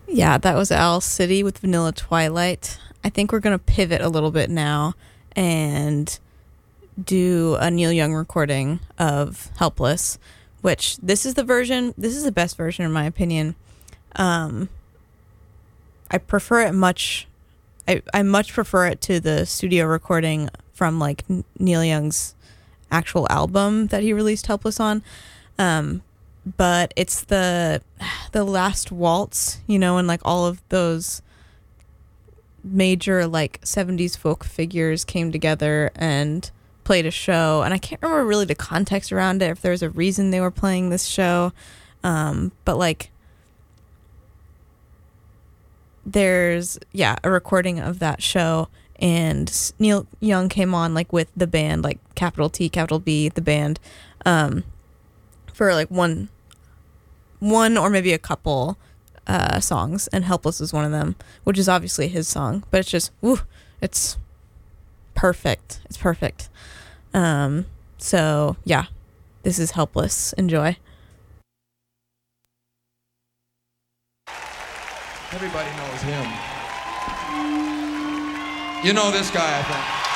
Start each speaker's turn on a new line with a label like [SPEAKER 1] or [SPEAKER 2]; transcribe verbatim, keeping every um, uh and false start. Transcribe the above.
[SPEAKER 1] Yeah, that was Owl City with Vanilla Twilight. I think we're going to pivot a little bit now and do a Neil Young recording of Helpless, which this is the version, this is the best version in my opinion. Um, I prefer it much, I, I much prefer it to the studio recording from like Neil Young's actual album that he released Helpless on. Um, but it's the the last waltz, you know, and like all of those major like seventies folk figures came together and played a show, and I can't remember really the context around it, if there was a reason they were playing this show, um, but like there's yeah a recording of that show, and Neil Young came on like with the band, like capital T capital B the band, um, for like one one or maybe a couple uh, songs, and Helpless is one of them, which is obviously his song, but it's just woo, it's perfect. It's perfect. Um, so yeah, this is Helpless. Enjoy.
[SPEAKER 2] Everybody knows him. You know this guy, I think.